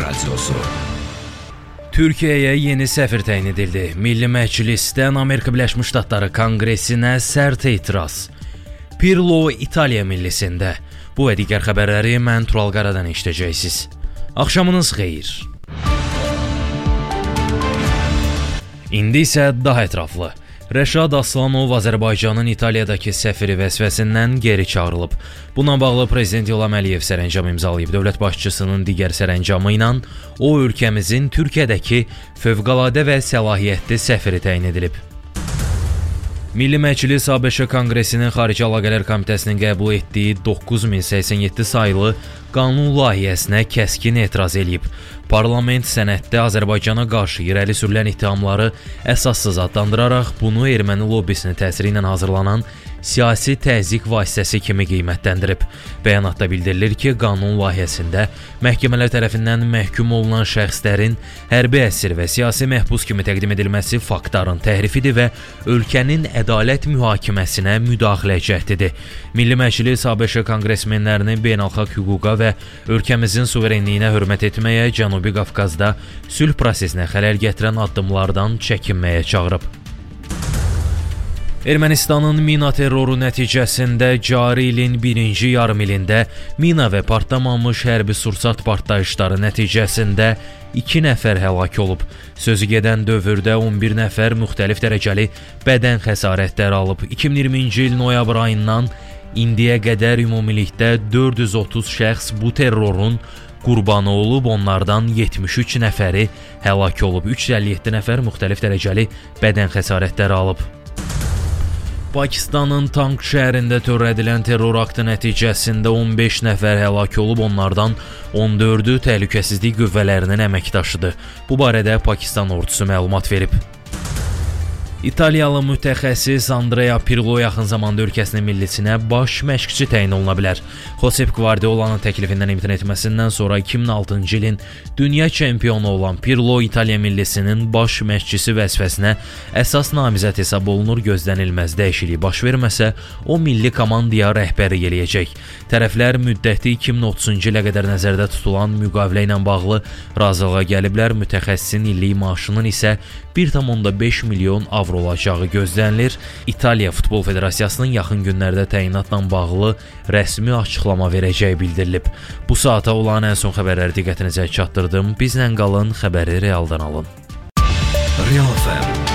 Radyosu. Türkiyəyə yeni səfir təyin edildi. Milli Məclisdən Amerika Birləşmiş Ştatları Konqresinə sərt etiraz. Pirlo İtaliya millisində. Bu və digər xəbərləri mən Tural Qaradan eşidəcəksiniz. Axşamınız xeyir. İndi isə daha ətraflı. Rəşad Aslanov Azərbaycanın İtaliyadakı səfiri vəzifəsindən geri çağırılıb. Buna bağlı Prezident İlham Əliyev sərəncam imzalayıb. Dövlət başçısının digər sərəncamı ilə o ölkəmizin Türkiyədəki fövqəladə və səlahiyyətli səfiri təyin edilib. Milli Məclis ABŞ Konqresinin Xarici Əlaqələr Komitəsinin qəbul etdiyi 9087 sayılı qanun layihəsinə kəskin etiraz edib. Parlament sənəddə Azərbaycana qarşı irəli sürülən ittihamları əsassız adlandıraraq bunu erməni lobbisinin təsiri ilə hazırlanan siyasi təzyiq vasitəsi kimi qiymətləndirib. Bəyanatda bildirilir ki, qanun layihəsində məhkəmələr tərəfindən məhkum olunan şəxslərin hərbi əsir və siyasi məhbus kimi təqdim edilməsi faktların təhrifidir və ölkənin ədalət mühakiməsinə müdaxilə cəhdidir. Milli Məclis ABŞ konqresmenlərini beynəlxalq hüquqa və ölkəmizin suverenliyinə hörmət etməyə, Cənubi Qafqazda sülh prosesinə xələl gətirən addımlardan çəkinməyə çağırıb. Ermənistanın mina terroru nəticəsində cari ilin birinci yarım ilində mina və partlamamış hərbi sursat partlayışları nəticəsində 2 nəfər həlak olub. Sözü gedən dövrdə 11 nəfər müxtəlif dərəcəli bədən xəsarətləri alıb. 2020-ci il noyabr ayından indiyə qədər ümumilikdə 430 şəxs bu terrorun qurbanı olub, onlardan 73 nəfəri həlak olub. 357 nəfər müxtəlif dərəcəli bədən xəsarətləri alıb. Pakistanın Tank şəhərində törədilən terror aktı nəticəsində 15 nəfər həlak olub, onlardan 14-ü təhlükəsizlik qüvvələrinin əməkdaşıdır. Bu barədə Pakistan ordusu məlumat verib. İtaliyalı mütəxəssis Andrea Pirlo yaxın zamanda ölkəsinin millisinə baş məşqçi təyin oluna bilər. Josep Guardiolanın təklifindən imtina etməsindən sonra 2006-cı ilin dünya çempionu olan Pirlo İtaliya millisinin baş məşqçisi vəzifəsinə əsas namizəd hesab olunur. Gözlənilməz dəyişiklik baş verməsə, o milli komandaya rəhbərlik eləyəcək. Tərəflər müddəti 2030-cu ilə qədər nəzərdə tutulan müqavilə ilə bağlı razılığa gəliblər. Mütəxəssisin illik maaşının isə 1,5 milyon avro olacağı gözlənilir. İtaliya Futbol Federasiyasının yaxın günlərdə təyinatla bağlı rəsmi açıqlama verəcəyi bildirilib. Bu saata olan ən son xəbərləri diqqətinizə çatdırdım. Bizlə qalın, xəbəri realdan alın. Real FM